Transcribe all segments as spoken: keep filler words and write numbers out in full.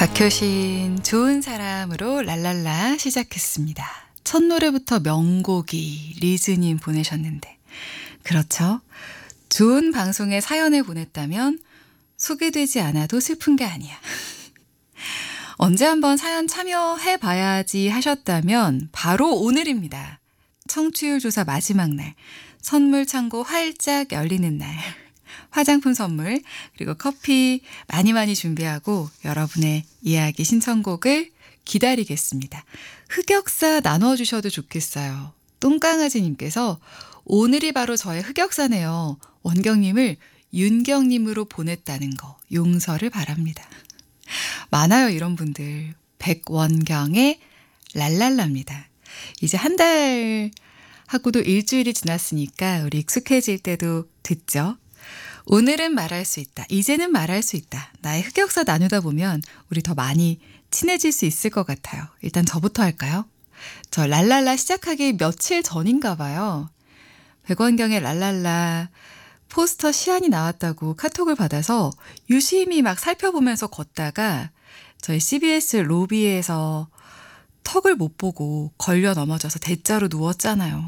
박효신 좋은 사람으로 랄랄라 시작했습니다. 첫 노래부터 명곡이 리즈님 보내셨는데 그렇죠. 좋은 방송에 사연을 보냈다면 소개되지 않아도 슬픈 게 아니야. 언제 한번 사연 참여해봐야지 하셨다면 바로 오늘입니다. 청취율 조사 마지막 날, 선물 창고 활짝 열리는 날, 화장품 선물 그리고 커피 많이 많이 준비하고 여러분의 이야기 신청곡을 기다리겠습니다. 흑역사 나눠주셔도 좋겠어요. 똥강아지님께서 오늘이 바로 저의 흑역사네요. 원경님을 윤경님으로 보냈다는 거 용서를 바랍니다. 많아요 이런 분들. 백원경의 랄랄라입니다. 이제 한 달 하고도 일주일이 지났으니까 우리 익숙해질 때도 듣죠. 오늘은 말할 수 있다. 이제는 말할 수 있다. 나의 흑역사 나누다 보면 우리 더 많이 친해질 수 있을 것 같아요. 일단 저부터 할까요? 저 랄랄라 시작하기 며칠 전인가 봐요. 백원경의 랄랄라 포스터 시안이 나왔다고 카톡을 받아서 유심히 막 살펴보면서 걷다가 저희 씨비에스 로비에서 턱을 못 보고 걸려 넘어져서 대자로 누웠잖아요.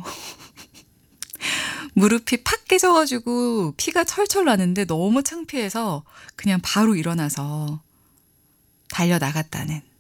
무릎이 팍 깨져가지고 피가 철철 나는데 너무 창피해서 그냥 바로 일어나서 달려나갔다는